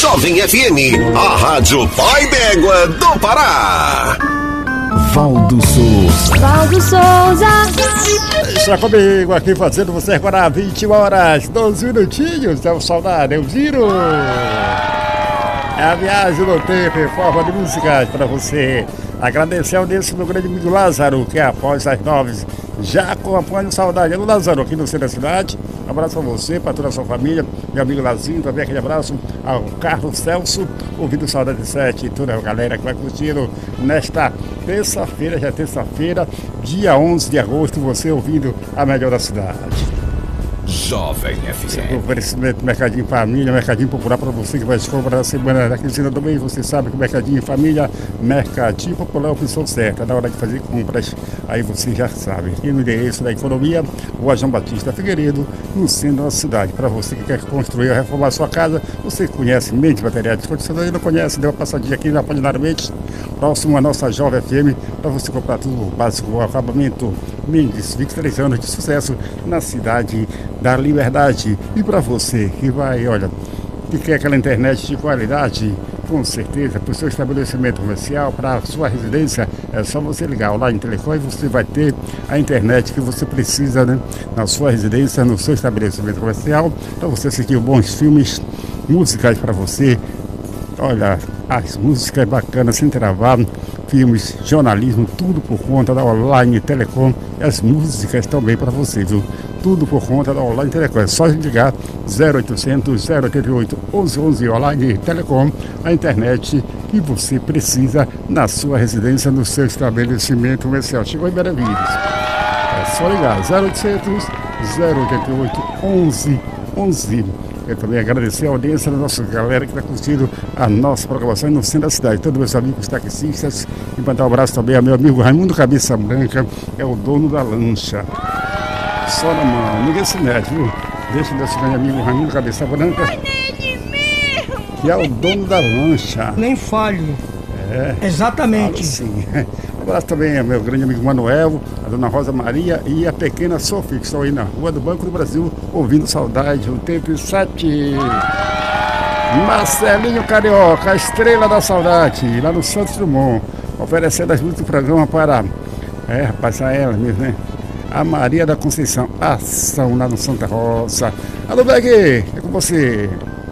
Jovem FM, a rádio Pai d'Égua do Pará. Valdo Souza. Está comigo aqui fazendo você agora 20 horas, 12 minutinhos. É o Saudade, Elviro. É a viagem no tempo em forma de músicas para você. Agradecer ao desse meu grande amigo Lázaro, que após as 9 já acompanha o Saudade. É do Lázaro aqui no centro da cidade. Um abraço a você, para toda a sua família, meu amigo Lazinho, também aquele abraço ao Carlos Celso, ouvindo Saudade 7 e toda a galera que vai curtindo nesta terça-feira, já é terça-feira, dia 11 de agosto, você ouvindo a melhor da cidade. Jovem FM. Oferecimento Mercadinho Família, Mercadinho Popular para você que vai comprar na semana da quinzena do mês. Você sabe que o Mercadinho Família, Mercadinho Popular é a opção certa. Na hora de fazer compras, aí você já sabe. Aqui no endereço da Economia, Rua João Batista Figueiredo, no centro da cidade. Para você que quer construir ou reformar a sua casa, você conhece Mendes Materiais de Construção, ainda não conhece, deu uma passadinha aqui na Apolinário Mendes, próximo à nossa Jovem FM, para você comprar tudo básico, o acabamento Mendes, 23 anos de sucesso na cidade da Liberdade. E para você que vai, olha, que quer aquela internet de qualidade, com certeza, para o seu estabelecimento comercial, para a sua residência, é só você ligar Online Telecom e você vai ter a internet que você precisa, né, na sua residência, no seu estabelecimento comercial, para você assistir bons filmes, músicas para você. Olha, as músicas bacanas, sem travar, filmes, jornalismo, tudo por conta da Online Telecom. As músicas também para você, viu? Tudo por conta da Online Telecom. É só ligar 0800 088 1111 Online Telecom, a internet que você precisa na sua residência, no seu estabelecimento comercial. Chegou em Benevides. É só ligar 0800 088 1111. Eu também agradecer a audiência da nossa galera que está curtindo a nossa programação no centro da cidade. Todos meus amigos taxistas. E mandar um abraço também ao meu amigo Raimundo Cabeça Branca, é o dono da lancha. Só na mão, ninguém se mete, viu? Deixa o nosso grande amigo Raimundo Cabeça Branca, que é o dono da lancha. Nem falho. É. Exatamente. Sim. Um abraço também ao meu grande amigo Manuel, a dona Rosa Maria e a pequena Sofia, que estão aí na rua do Banco do Brasil, ouvindo Saudade 87. Marcelinho Carioca, a estrela da saudade, lá no Santos Dumont, oferecendo as músicas do programa para, rapaz, a ela mesmo, né? A Maria da Conceição, ação lá no Santa Rosa. Alô, Beg, é com você.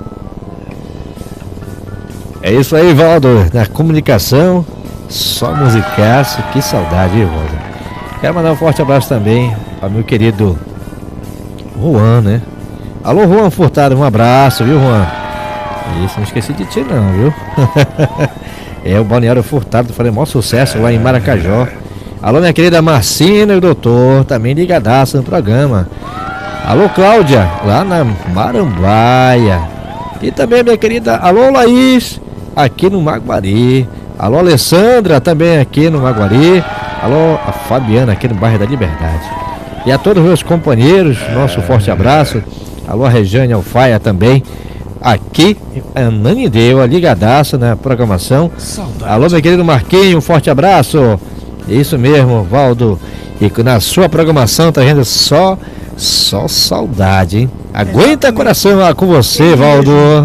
É isso aí, Valdo, na comunicação, só musicaço, que saudade, hein, Valdo? Quero mandar um forte abraço também ao meu querido Juan, né? Alô, Juan Furtado, um abraço, viu, Juan? Isso, não esqueci de ti não, viu? É o Balneário Furtado, falei, maior sucesso lá em Maracajó. Alô, minha querida Marcina e o doutor, também ligadaço no programa. Alô, Cláudia, lá na Marambaia. E também minha querida, alô, Laís, aqui no Maguari. Alô, Alessandra, também aqui no Maguari. Alô, a Fabiana, aqui no bairro da Liberdade. E a todos os meus companheiros, nosso forte abraço. Alô, a Rejane Alfaia também, aqui em Ananindeua, ligadaço na programação. Saudade. Alô, meu querido Marquinho, um forte abraço. Isso mesmo, Valdo. E na sua programação tá vendo só saudade, hein? Aguenta coração lá com você, Valdo.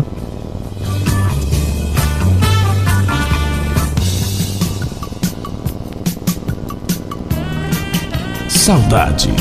Saudade.